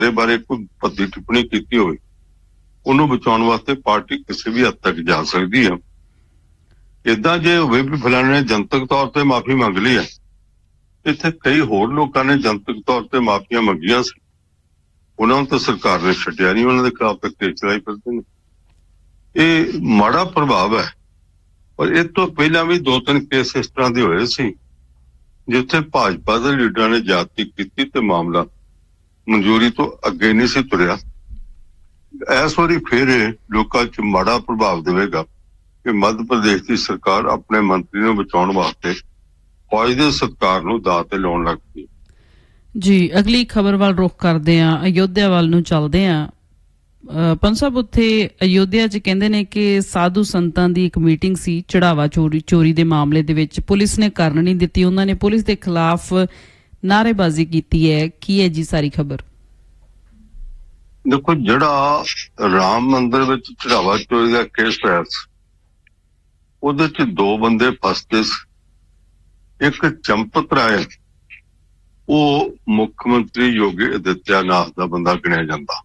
ਦੇ ਬਾਰੇ ਕੋਈ ਭੱਦੀ ਟਿੱਪਣੀ ਕੀਤੀ ਹੋਵੇ, ਉਹਨੂੰ ਬਚਾਉਣ ਵਾਸਤੇ ਪਾਰਟੀ ਕਿਸੇ ਵੀ ਹੱਦ ਤੱਕ ਜਾ ਸਕਦੀ ਹੈ। ਏਦਾਂ ਜੇ ਹੋਵੇ ਵੀ ਫਲਾਣੇ ਨੇ ਜਨਤਕ ਤੌਰ ਤੇ ਮਾਫੀ ਮੰਗ ਲਈ ਹੈ, ਇੱਥੇ ਕਈ ਹੋਰ ਲੋਕਾਂ ਨੇ ਜਨਤਕ ਤੌਰ ਤੇ ਮਾਫੀਆਂ ਮੰਗੀਆਂ ਸੀ, ਉਹਨਾਂ ਨੂੰ ਤਾਂ ਸਰਕਾਰ ਨੇ ਛੱਡਿਆ ਨਹੀਂ, ਉਹਨਾਂ ਦੇ ਖਿਲਾਫ ਤਾਂ ਕੇਸ ਚਲਾਈ ਫਿਰਦੇ ਨੇ। ਇਹ ਮਾੜਾ ਪ੍ਰਭਾਵ ਹੈ। ਪਰ ਇਹ ਤੋਂ ਪਹਿਲਾਂ ਵੀ 2-3 ਕੇਸ ਇਸ ਤਰ੍ਹਾਂ ਦੇ ਹੋਏ ਸੀ ਜਿੱਥੇ ਭਾਜਪਾ ਦੇ ਲੀਡਰਾਂ ਨੇ ਜ਼ਿਆਦਤੀ ਕੀਤੀ ਤੇ ਮਾਮਲਾ ਮਨਜ਼ੂਰੀ ਤੋਂ ਅੱਗੇ ਨਹੀਂ ਸੀ ਤੁਰਿਆ। ਇਸ ਵਾਰੀ ਫਿਰ ਇਹ ਲੋਕਾਂ 'ਚ ਮਾੜਾ ਪ੍ਰਭਾਵ ਦੇਵੇਗਾ ਕਿ ਮੱਧ ਪ੍ਰਦੇਸ਼ ਦੀ ਸਰਕਾਰ ਆਪਣੇ ਮੰਤਰੀ ਨੂੰ ਬਚਾਉਣ ਵਾਸਤੇ ਫੌਜ ਦੇ ਸਰਕਾਰ ਨੂੰ ਦਾਅ ਤੇ ਲਾਉਣ ਲੱਗ ਪਈ। ਜੀ, ਅਗਲੀ ਖਬਰ ਵੱਲ ਰੁਖ ਕਰਦੇ ਹਾਂ, ਅਯੋਧਿਆ ਵੱਲ ਨੂੰ ਚੱਲਦੇ ਹਾਂ। ਪੰਜ ਸਾਹਿਬ, ਉੱਥੇ ਅਯੋਧਿਆ 'ਚ ਕਹਿੰਦੇ ਨੇ ਕਿ ਸਾਧੂ ਸੰਤਾਂ ਦੀ ਇੱਕ ਮੀਟਿੰਗ ਸੀ ਚੜਾਵਾ ਚੋਰੀ ਦੇ ਮਾਮਲੇ ਦੇ ਵਿੱਚ, ਪੁਲਿਸ ਨੇ ਕਰਨ ਨਹੀਂ ਦਿੱਤੀ, ਉਹਨਾਂ ਨੇ ਪੁਲਿਸ ਦੇ ਖਿਲਾਫ ਨਾਅਰੇਬਾਜ਼ੀ ਕੀਤੀ ਹੈ। ਕੀ ਹੈ ਜੀ ਸਾਰੀ ਖਬਰ? ਦੇਖੋ, ਜਿਹੜਾ ਰਾਮ ਮੰਦਿਰ ਵਿੱਚ ਚੜਾਵਾ ਚੋਰੀ ਦਾ ਕੇਸ ਹੋਇਆ ਸੀ, ਉਹਦੇ 'ਚ 2 ਬੰਦੇ ਫਸਦੇ ਸੀ। ਇੱਕ ਚੰਪਤ ਰਾਏ, ਉਹ ਮੁੱਖ ਮੰਤਰੀ ਯੋਗੀ ਆਦਿੱਤਿਆਨਾਥ ਦਾ ਬੰਦਾ ਗਿਣਿਆ ਜਾਂਦਾ।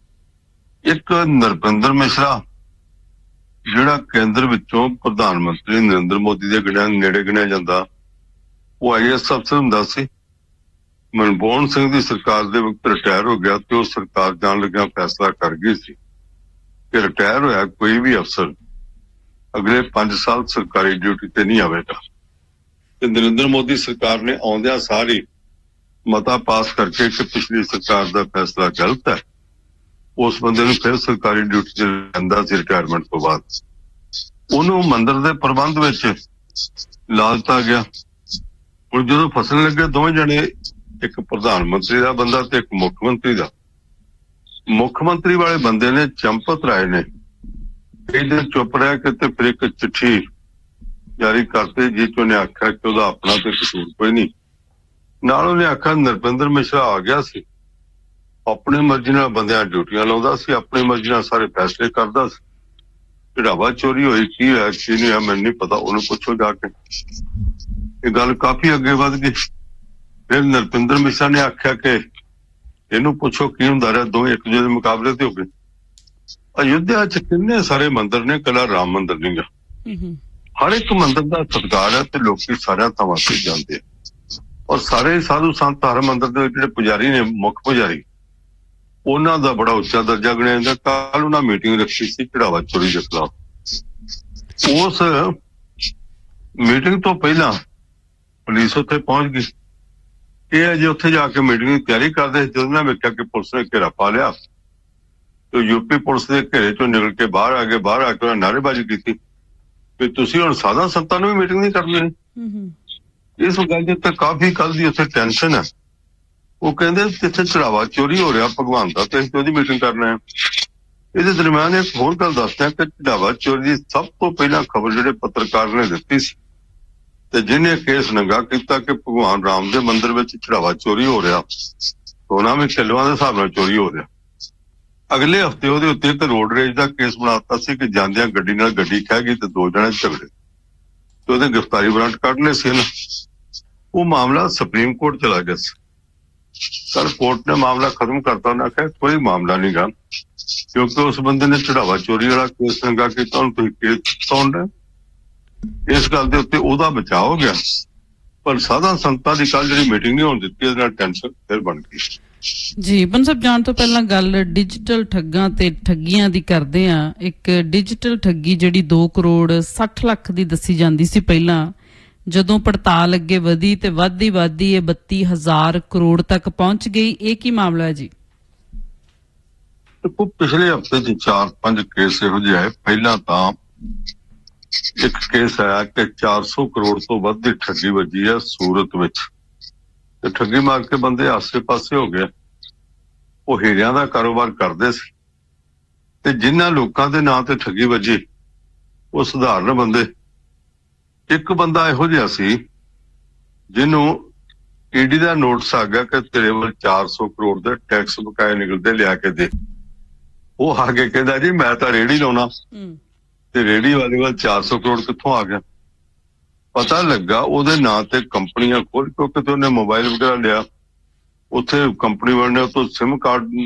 ਇੱਕ ਨਰਪਿੰਦਰ ਮਿਸ਼ਰਾ, ਜਿਹੜਾ ਕੇਂਦਰ ਵਿੱਚੋਂ ਪ੍ਰਧਾਨ ਮੰਤਰੀ ਨਰਿੰਦਰ ਮੋਦੀ ਦੇ ਨੇੜੇ ਗਿਣਿਆ ਜਾਂਦਾ, ਉਹ IAS ਅਫਸਰ ਹੁੰਦਾ ਸੀ। ਮਨਮੋਹਨ ਸਿੰਘ ਦੀ ਸਰਕਾਰ ਦੇ ਵਕਤ ਰਿਟਾਇਰ ਹੋ ਗਿਆ ਤੇ ਉਹ ਸਰਕਾਰ ਜਾਣ ਲੱਗਿਆ ਫੈਸਲਾ ਕਰ ਗਈ ਸੀ ਕਿ ਰਿਟਾਇਰ ਹੋਇਆ ਕੋਈ ਵੀ ਅਫਸਰ ਅਗਲੇ 5 ਸਾਲ ਸਰਕਾਰੀ ਡਿਊਟੀ ਤੇ ਨਹੀਂ ਆਵੇਗਾ। ਤੇ ਨਰਿੰਦਰ ਮੋਦੀ ਸਰਕਾਰ ਨੇ ਆਉਂਦਿਆਂ ਸਾਰੀ ਮਤਾ ਪਾਸ ਕਰਕੇ ਕਿ ਪਿਛਲੀ ਸਰਕਾਰ ਦਾ ਫੈਸਲਾ ਗਲਤ ਹੈ, ਉਸ ਬੰਦੇ ਨੂੰ ਫਿਰ ਸਰਕਾਰੀ ਡਿਊਟੀ ਤੇ ਰਹਿੰਦਾ ਸੀ ਰਿਟਾਇਰਮੈਂਟ ਤੋਂ ਬਾਅਦ। ਉਹਨੂੰ ਮੰਦਿਰ ਦੇ ਪ੍ਰਬੰਧ ਵਿੱਚ ਲਾ ਦਿੱਤਾ ਗਿਆ। ਹੁਣ ਜਦੋਂ ਫਸਣ ਲੱਗੇ ਦੋਵੇਂ ਜਣੇ, ਇੱਕ ਪ੍ਰਧਾਨ ਮੰਤਰੀ ਦਾ ਬੰਦਾ ਤੇ ਇੱਕ ਮੁੱਖ ਮੰਤਰੀ ਦਾ, ਮੁੱਖ ਮੰਤਰੀ ਵਾਲੇ ਬੰਦੇ ਨੇ, ਚੰਪਤ ਰਾਏ ਨੇ, ਕਈ ਦਿਨ ਚੁੱਪ ਰਿਹਾ ਕਿ ਤੇ ਫਿਰ ਇੱਕ ਚਿੱਠੀ ਜਾਰੀ ਕਰਤੇ ਜਿਸ 'ਚ ਉਹਨੇ ਆਖਿਆ ਕਿ ਉਹਦਾ ਆਪਣਾ ਤੇ ਕਸੂਰ ਕੋਈ ਨਹੀਂ। ਨਾਲ ਉਹਨੇ ਆਖਿਆ ਨਰਪਿੰਦਰ ਮਿਸ਼ਰਾ ਆ ਗਿਆ ਸੀ, ਆਪਣੀ ਮਰਜ਼ੀ ਨਾਲ ਬੰਦਿਆਂ ਡਿਊਟੀਆਂ ਲਾਉਂਦਾ ਸੀ, ਆਪਣੀ ਮਰਜ਼ੀ ਨਾਲ ਸਾਰੇ ਫੈਸਲੇ ਕਰਦਾ ਸੀ। ਚੜਾਵਾ ਚੋਰੀ ਹੋਈ, ਕੀ ਹੋਇਆ ਕੀ ਨਹੀਂ ਹੋਇਆ ਮੈਨੂੰ ਨਹੀਂ ਪਤਾ, ਉਹਨੂੰ ਪੁੱਛੋ ਜਾ ਕੇ। ਇਹ ਗੱਲ ਕਾਫੀ ਅੱਗੇ ਵੱਧ ਗਈ। ਫਿਰ ਨਰਪਿੰਦਰ ਮਿਸ਼ਰਾ ਨੇ ਆਖਿਆ ਕਿ ਇਹਨੂੰ ਪੁੱਛੋ ਕੀ ਹੁੰਦਾ ਰਿਹਾ, ਦੋਵੇਂ ਇੱਕ ਦੂਜੇ ਦੇ ਮੁਕਾਬਲੇ ਤੇ ਹੋ ਗਏ। ਅਯੁੱਧਿਆ 'ਚ ਕਿੰਨੇ ਸਾਰੇ ਮੰਦਿਰ ਨੇ, ਕੱਲਾ ਰਾਮ ਮੰਦਿਰ ਨਹੀਂ ਗਾ। ਹਰ ਇੱਕ ਮੰਦਿਰ ਦਾ ਸਤਿਕਾਰ ਹੈ ਤੇ ਲੋਕੀ ਸਾਰਿਆਂ ਥਾਵਾਂ ਤੇ ਜਾਂਦੇ ਆ, ਔਰ ਸਾਰੇ ਸਾਧੂ ਸੰਤ ਹਰ ਮੰਦਿਰ ਦੇ ਜਿਹੜੇ ਪੁਜਾਰੀ ਨੇ, ਮੁੱਖ ਪੁਜਾਰੀ, ਉਹਨਾਂ ਦਾ ਬੜਾ ਉੱਚਾ ਦਰਜਾ ਗਿਣਿਆ ਜਾਂਦਾ। ਕੱਲ ਉਹਨਾਂ ਮੀਟਿੰਗ ਰੱਖੀ ਸੀ ਚੜਾਵਾ ਚੋਰੀ ਦੇ ਖਿਲਾਫ। ਉਸ ਮੀਟਿੰਗ ਤੋਂ ਪਹਿਲਾਂ ਪੁਲਿਸ ਉੱਥੇ ਪਹੁੰਚ ਗਈ। ਇਹ ਅਜੇ ਉੱਥੇ ਜਾ ਕੇ ਮੀਟਿੰਗ ਦੀ ਤਿਆਰੀ ਕਰਦੇ ਸੀ ਜਦੋਂ ਮੈਂ ਵੇਖਿਆ ਕਿ ਪੁਲਿਸ ਨੇ ਘੇਰਾ ਪਾ ਲਿਆ ਤੇ ਯੂਪੀ ਪੁਲਿਸ ਦੇ ਘੇਰੇ ਚੋਂ ਨਿਕਲ ਕੇ ਬਾਹਰ ਆ ਕੇ ਉਹਨਾਂ ਨਾਅਰੇਬਾਜ਼ੀ ਕੀਤੀ ਵੀ ਤੁਸੀਂ ਹੁਣ ਸਾਧਾ ਸੰਤਾਂ ਨੂੰ ਵੀ ਮੀਟਿੰਗ ਨਹੀਂ ਕਰਨੀ। ਇਸ ਗੱਲ ਦੇ ਉੱਤੇ ਕਾਫੀ ਕੱਲ ਦੀ ਉੱਥੇ ਟੈਨਸ਼ਨ ਹੈ। ਉਹ ਕਹਿੰਦੇ ਜਿੱਥੇ ਚੜਾਵਾ ਚੋਰੀ ਹੋ ਰਿਹਾ ਭਗਵਾਨ ਦਾ, ਤੇ ਅਸੀਂ ਉਹਦੀ ਮੀਟਿੰਗ ਕਰਨਾ ਹੈ। ਇਹਦੇ ਦਰਮਿਆਨ ਇੱਕ ਹੋਰ ਗੱਲ ਦੱਸਦੇ ਕਿ ਚੜਾਵਾ ਚੋਰੀ ਦੀ ਸਭ ਤੋਂ ਪਹਿਲਾਂ ਖਬਰ ਜਿਹੜੇ ਪੱਤਰਕਾਰ ਨੇ ਦਿੱਤੀ ਸੀ ਤੇ ਜਿਹਨੇ ਕੇਸ ਨੰਗਾ ਕੀਤਾ ਕਿ ਭਗਵਾਨ ਰਾਮ ਦੇ ਮੰਦਿਰ ਵਿੱਚ ਚੜਾਵਾ ਚੋਰੀ ਹੋ ਰਿਹਾ, ਸੋਨਾ ਵੀ ਕਿਲੋਆਂ ਦੇ ਹਿਸਾਬ ਨਾਲ ਚੋਰੀ ਹੋ ਰਿਹਾ। ਅਗਲੇ ਹਫ਼ਤੇ ਉਹਦੇ ਉੱਤੇ ਇੱਕ ਰੋਡ ਰੇਜ ਦਾ ਕੇਸ ਬਣਾ ਦਿੱਤਾ ਸੀ ਕਿ ਜਾਂਦਿਆਂ ਗੱਡੀ ਨਾਲ ਗੱਡੀ ਖਹਿ ਗਈ ਤੇ 2 ਜਣੇ ਝਗੜੇ ਤੇ ਉਹਦੇ ਗ੍ਰਿਫਤਾਰੀ ਵਾਰੰਟ ਕੱਢ ਲਏ ਸੀ ਨਾ। ਉਹ ਮਾਮਲਾ ਸੁਪਰੀਮ ਕੋਰਟ ਚਲਾ ਗਿਆ ਸੀ। ਸਰ ਕੋਰਟ ਨੇ ਮਾਮਲਾ ਖਤਮ ਕਰਤਾ, ਉਹਨਾਂ ਕਿਹਾ ਕੋਈ ਮਾਮਲਾ ਨਹੀਂ ਗਾ ਕਿਉਂਕਿ ਉਸ ਬੰਦੇ ਨੇ ਚੜਾਵਾ ਚੋਰੀ ਵਾਲਾ ਕੇਸ ਨੰਗਾ ਕੀਤਾ, ਉਹਨੂੰ ਤੁਸੀਂ ਕੇਸ ਸੁਣ ਰਹੇ। ਇਸ ਗੱਲ ਦੇ ਉੱਤੇ ਉਹਦਾ ਬਚਾਅ ਹੋ ਗਿਆ। ਪਰ ਸਾਧਾ ਸੰਤਾਂ ਦੀ ਕੱਲ ਜਿਹੜੀ ਮੀਟਿੰਗ ਨਹੀਂ ਹੋਣ ਦਿੱਤੀ, ਇਹਦੇ ਨਾਲ ਟੈਨਸ਼ਨ ਫਿਰ ਬਣ ਗਈ। ਜੀ, ਬੰਦ ਸਾਹਿਬ, ਜਾਣ ਤੋਂ ਪਹਿਲਾਂ ਗੱਲ ਡਿਜੀਟਲ ਠੱਗਾਂ ਤੇ ਠੱਗੀਆਂ ਦੀ ਕਰਦੇ ਆ। ਇੱਕ ਡਿਜੀਟਲ ਠੱਗੀ ਜਿਹੜੀ 2 ਕਰੋੜ 60 ਲੱਖ ਦੀ ਦੱਸੀ ਜਾਂਦੀ ਸੀ ਪਹਿਲਾਂ, ਜਦੋਂ ਪੜਤਾਲ ਅੱਗੇ ਵਧੀ ਤੇ ਵੱਧਦੀ ਇਹ 32,000 ਕਰੋੜ ਤੱਕ ਪਹੁੰਚ ਗਈ। ਇਹ ਕੀ ਮਾਮਲਾ ਹੈ ਜੀ? ਦੇਖੋ, ਪਿਛਲੇ ਹਫ਼ਤੇ 'ਚ 4-5 ਕੇਸ ਇਹੋ ਜਿਹੇ ਆਏ। ਪਹਿਲਾਂ ਤਾਂ ਇੱਕ ਕੇਸ ਆਇਆ ਕਿ 400 ਕਰੋੜ ਤੋਂ ਵੱਧ ਦੀ ਠੱਗੀ ਵੱਜੀ ਹੈ ਸੂਰਤ ਵਿੱਚ, ਤੇ ਠੱਗੀ ਮਾਰ ਕੇ ਬੰਦੇ ਆਸੇ ਪਾਸੇ ਹੋ ਗਏ। ਉਹ ਹੀਰਿਆਂ ਦਾ ਕਾਰੋਬਾਰ ਕਰਦੇ ਸੀ ਤੇ ਜਿਨ੍ਹਾਂ ਲੋਕਾਂ ਦੇ ਨਾਂ ਤੇ ਠੱਗੀ ਵੱਜੀ ਉਹ ਸਧਾਰਨ ਬੰਦੇ। ਇੱਕ ਬੰਦਾ ਇਹੋ ਜਿਹਾ ਸੀ ਜਿਹਨੂੰ ਈਡੀ ਦਾ ਨੋਟਿਸ ਆ ਗਿਆ ਕਿ ਤੇਰੇ ਵੱਲ 400 ਕਰੋੜ ਦੇ ਟੈਕਸ ਬਕਾਏ ਨਿਕਲਦੇ, ਲਿਆ ਕੇ ਦੇ। ਉਹ ਆ ਕੇ ਕਹਿੰਦਾ ਜੀ ਮੈਂ ਤਾਂ ਰੇਹੜੀ ਲਾਉਣਾ, ਤੇ ਰੇਹੜੀ ਵਾਲੇ ਵੱਲ 400 ਕਰੋੜ ਕਿੱਥੋਂ ਆ ਗਿਆ? ਪਤਾ ਲੱਗਾ ਉਹਦੇ ਨਾਂ ਤੇ ਕੰਪਨੀਆਂ ਖੋਲ, ਕਿਉਂਕਿ ਉਹਨੇ ਮੋਬਾਈਲ ਵਗੈਰਾ ਲਿਆ, ਉੱਥੇ ਕੰਪਨੀ ਵਾਲੇ ਨੇ ਉਹ ਤੋਂ ਸਿਮ ਕਾਰਡ